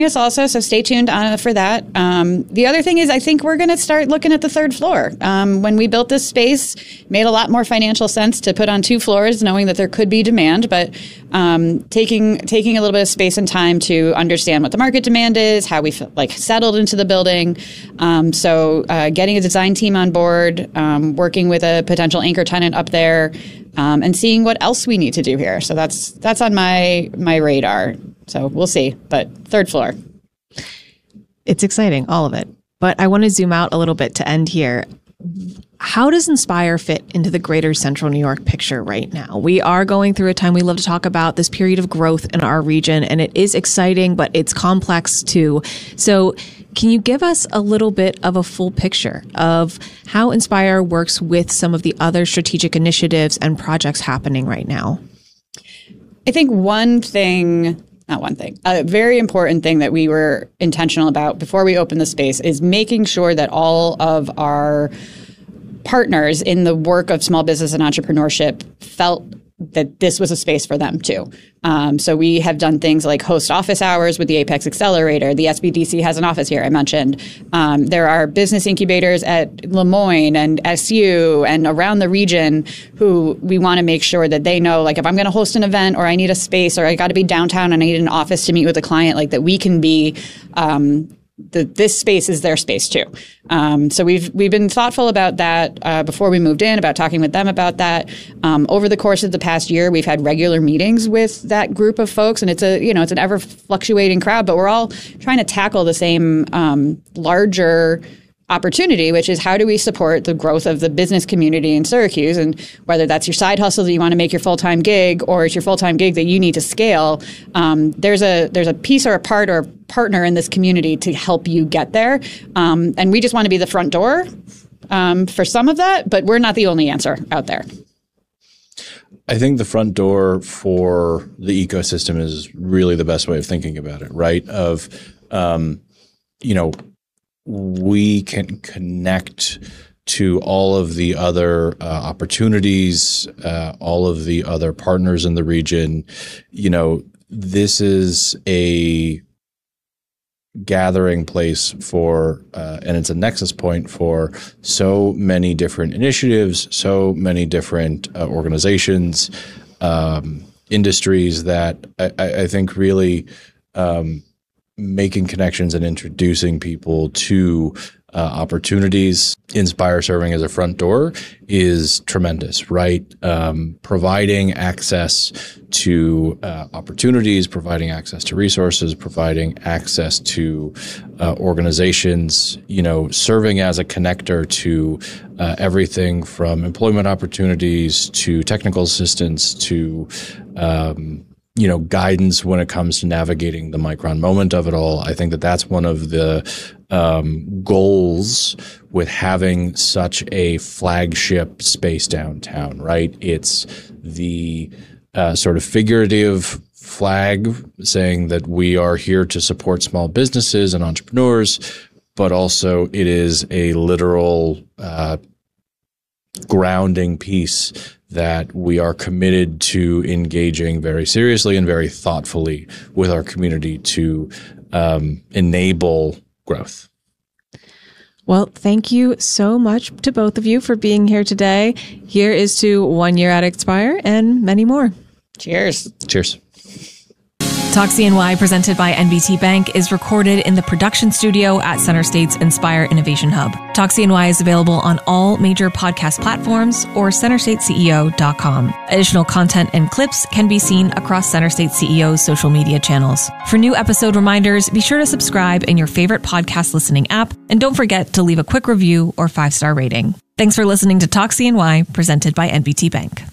us also, so stay tuned for that. The other thing is I think we're going to start looking at the third floor. When we built this space, it made a lot more financial sense to put on 2 floors, knowing that there could be demand, but taking a little bit of space and time to understand what the market demand is, how we settled into the building. So getting a design team on board, working with a potential anchor tenant up there, and seeing what else we need to do here. So that's on my radar. So we'll see. But third floor. It's exciting, all of it. But I want to zoom out a little bit to end here. How does Inspire fit into the greater Central New York picture right now? We are going through a time we love to talk about, this period of growth in our region, and it is exciting, but it's complex too. So can you give us a little bit of a full picture of how Inspire works with some of the other strategic initiatives and projects happening right now? I think a very important thing that we were intentional about before we opened the space is making sure that all of our partners in the work of small business and entrepreneurship felt that this was a space for them too. So we have done things like host office hours with the Apex Accelerator. The SBDC has an office here, I mentioned. There are business incubators at Lemoyne and SU and around the region who we want to make sure that they know, like, if I'm going to host an event or I need a space or I got to be downtown and I need an office to meet with a client, like that we can be this space is their space too. So we've been thoughtful about that before we moved in, about talking with them about that. Over the course of the past year, we've had regular meetings with that group of folks, and it's an ever fluctuating crowd, but we're all trying to tackle the same larger opportunity, which is how do we support the growth of the business community in Syracuse? And whether that's your side hustle that you want to make your full-time gig, or it's your full-time gig that you need to scale, there's a piece or a part or a partner in this community to help you get there. And we just want to be the front door for some of that, but we're not the only answer out there. I think the front door for the ecosystem is really the best way of thinking about it, right? We can connect to all of the other opportunities, all of the other partners in the region. This is a gathering place for, and it's a nexus point for so many different initiatives, so many different organizations, industries that I think really making connections and introducing people to opportunities, Inspire serving as a front door is tremendous, right? Providing access to opportunities, providing access to resources, providing access to organizations, serving as a connector to everything from employment opportunities to technical assistance to guidance when it comes to navigating the Micron moment of it all. I think that that's one of the goals with having such a flagship space downtown, right? It's the sort of figurative flag saying that we are here to support small businesses and entrepreneurs, but also it is a literal grounding piece that we are committed to engaging very seriously and very thoughtfully with our community to enable growth. Well, thank you so much to both of you for being here today. Here is to 1 year at Inspire and many more. Cheers. Cheers. Talk CNY, presented by NBT Bank, is recorded in the production studio at Center State's Inspire Innovation Hub. Talk CNY is available on all major podcast platforms or CenterStateCEO.com. Additional content and clips can be seen across Center State CEO's social media channels. For new episode reminders, be sure to subscribe in your favorite podcast listening app, and don't forget to leave a quick review or 5-star rating. Thanks for listening to Talk CNY, presented by NBT Bank.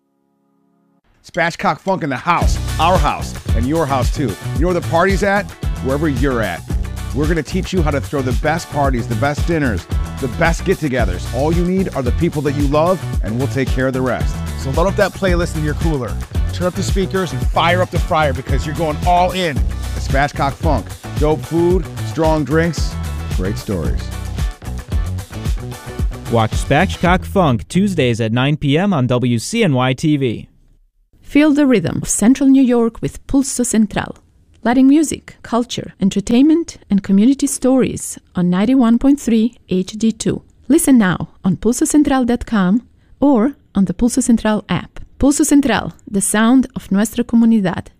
Spatchcock Funk in the house, our house, and your house too. You know where the party's at? Wherever you're at. We're going to teach you how to throw the best parties, the best dinners, the best get-togethers. All you need are the people that you love, and we'll take care of the rest. So load up that playlist in your cooler. Turn up the speakers and fire up the fryer because you're going all in. The Spatchcock Funk. Dope food, strong drinks, great stories. Watch Spatchcock Funk Tuesdays at 9 p.m. on WCNY TV. Feel the rhythm of Central New York with Pulso Central. letting music, culture, entertainment, and community stories on 91.3 HD2. Listen now on pulsocentral.com or on the Pulso Central app. Pulso Central, the sound of nuestra comunidad.